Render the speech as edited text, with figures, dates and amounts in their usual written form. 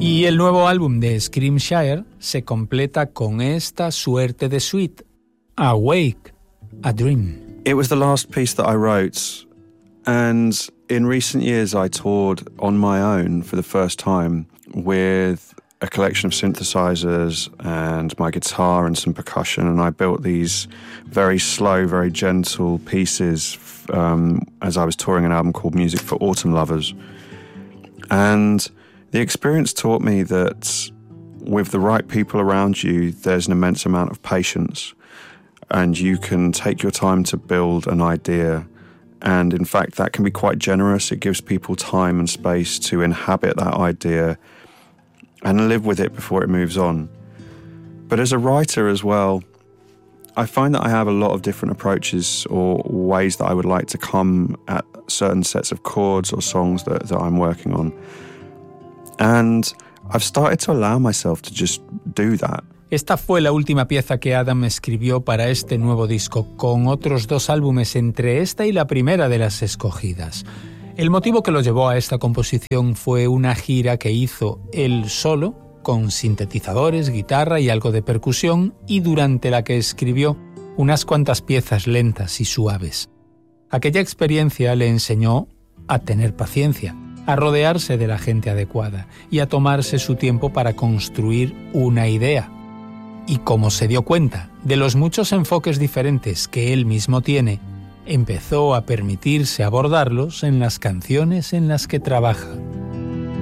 Y el nuevo álbum de Screamshire se completa con esta suerte de suite, Awake, a Dream. It was the last piece that I wrote, and in recent years I toured on my own for the first time with a collection of synthesizers and my guitar and some percussion, and I built these very slow, very gentle pieces as I was touring an album called Music for Autumn Lovers. And the experience taught me that with the right people around you, there's an immense amount of patience, and you can take your time to build an idea. And in fact, that can be quite generous. It gives people time and space to inhabit that idea and live with it before it moves on. But as a writer as well, I find that I have a lot of different approaches or ways that I would like to come at certain sets of chords or songs that I'm working on. And I've started to allow myself to just do that. Esta fue la última pieza que Adam escribió para este nuevo disco, con otros 2 álbumes entre esta y la primera de las escogidas. El motivo que lo llevó a esta composición fue una gira que hizo él solo, con sintetizadores, guitarra y algo de percusión, y durante la que escribió unas cuantas piezas lentas y suaves. Aquella experiencia le enseñó a tener paciencia, a rodearse de la gente adecuada y a tomarse su tiempo para construir una idea. Y como se dio cuenta de los muchos enfoques diferentes que él mismo tiene, empezó a permitirse abordarlos en las canciones en las que trabaja.